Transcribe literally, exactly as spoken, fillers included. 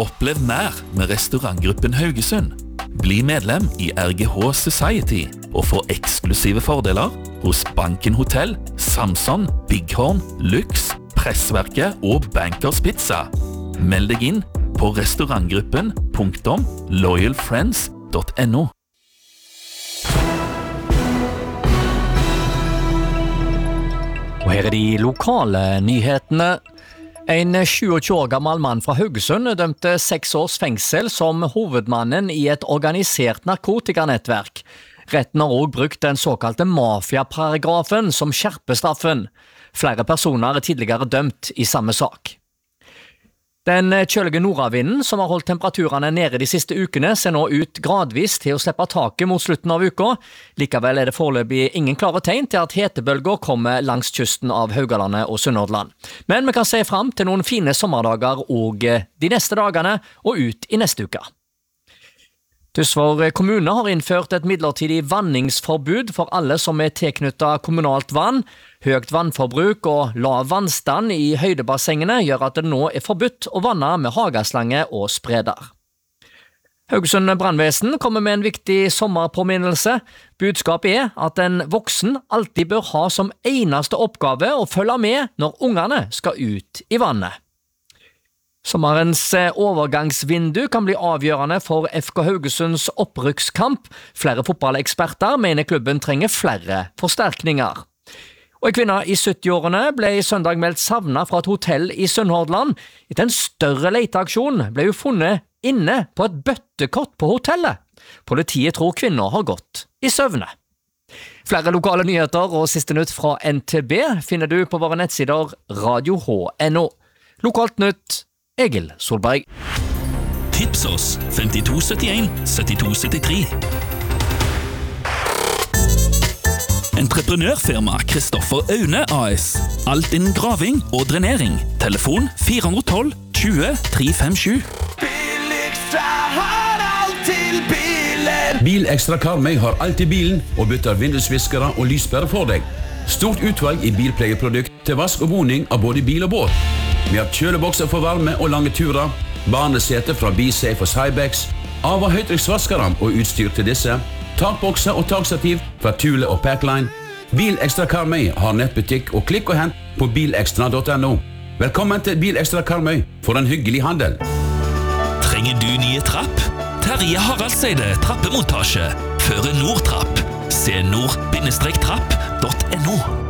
Opplev mer med restaurantgruppen Haugesund. Bli medlem i R G H Society og få eksklusive fordeler hos Banken Hotel, Samson, Bighorn, Lux, Pressverket og Bankers Pizza. Meld deg inn på restaurantgruppen punktum loyalfriends punktum no. Og her er de lokale nyhetene. En tjueåtte år gammel mann fra Haugesund dømte seks års fengsel som hovedmannen i et organisert narkotikanettverk. Retten har også brukt den såkalte mafiaparagrafen som skjerper straffen. Flere personer er tidligere dømt i samme sak. Den kjølige nordavinden som har holdt temperaturene nede de siste ukene ser nå ut gradvis til å slippe taket mot slutten av uka. Likevel er det foreløpig ingen klare tegn til at hetebølger kommer langs kysten av Haugalandet og Sunnhordland. Men vi kan se frem til noen fine sommerdager og de neste dagene og ut i neste uke. Tysvær kommune har innført et midlertidig vanningsforbud for alle som er tilknyttet kommunalt vann. Høyt vannforbruk og lav vannstand i høydebassengene gjør at det nå er forbudt å vanne med hageslange og spreder. Haugesund brannvesen kommer med en viktig sommerpåminnelse. Budskapet er at en voksen alltid bør ha som eneste oppgave å følge med når ungene skal ut i vannet. Sommerens overgangsvindu kan bli avgjørende for F K Haugesunds opprykkskamp. Flere fotballeksperter mener klubben trenger flere forsterkninger. Og en kvinne i sytti-årene ble i søndag meldt savnet fra et hotell i Sunnhordland. Etter en større leteaksjon ble hun funnet inne på et bøttekott på hotellet. Politiet tror kvinner har gått i søvne. Flere lokale nyheter og siste nytt fra N T B finner du på våre nettsider radio h punktum no. Lokalt nytt, Egil Solberg. Tips oss femtito syttien syttito syttitre. Entreprenørfirma Kristoffer Aune A S. Alt innen graving og drenering. Telefon fire ett to tjue tre fem sju. Bilekstra har alt til biler. Bilekstra Karmøy har alt i bilen og bytter vindusviskere og lyspærer for deg. Stort utvalg i bilpleieprodukt til vask og boning av både bil og båt. Vi har kjølebokser for varme og lange turer, barnesete fra BeSafe og Cybex, av- og høytrykksvaskere og utstyr til disse, takbokser og takstativ fra Thule og Packline. Bilekstra Karmøy har nettbutikk og klikk og hent på bilekstra punktum no. Velkommen til Bilekstra Karmøy for en hyggelig handel. Trenger du nye trapp? Terje Haraldseide trappemontasje. Føre Nordtrapp. Se nord trapp punktum no.